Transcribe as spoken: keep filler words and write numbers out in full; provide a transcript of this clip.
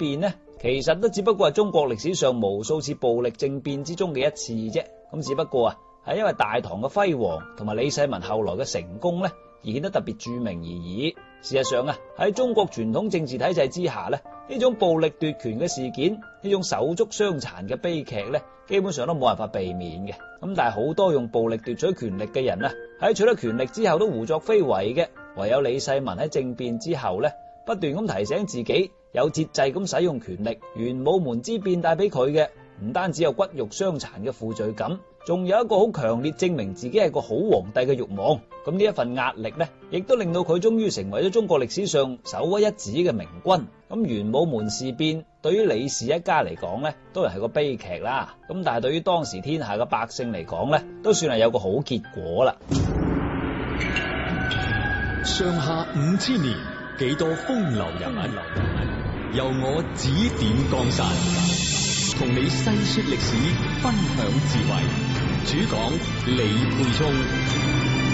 變呢，其實都只不過係中國歷史上無數次暴力政變之中嘅一次啫。咁只不過啊，係因為大唐嘅輝煌同埋李世民後來嘅成功呢，而顯得特別著名而已。事實上啊，喺中國傳統政治體制之下呢，呢種暴力奪權嘅事件，呢種手足相殘嘅悲劇呢，基本上都冇辦法避免嘅。咁但係好多用暴力奪取權力嘅人啊，喺取得權力之後都胡作非為嘅。唯有李世民喺政變之後呢，不斷咁提醒自己有節制咁使用權力。玄武門之變帶俾佢嘅唔單止有骨肉相殘嘅負罪感，仲有一個好強烈證明自己係個好皇帝嘅慾望。咁呢一份壓力呢，亦都令到佢終於成為咗中國歷史上首屈一指嘅明君。咁玄武門事變對於李氏一家嚟講呢，都係個悲劇啦。咁但係對於當時天下嘅百姓嚟講呢，都算係有個好結果啦。 上下五千年，幾多風流人物，由我指點江山，同你細說歷史，分享智慧。主講李沛聰。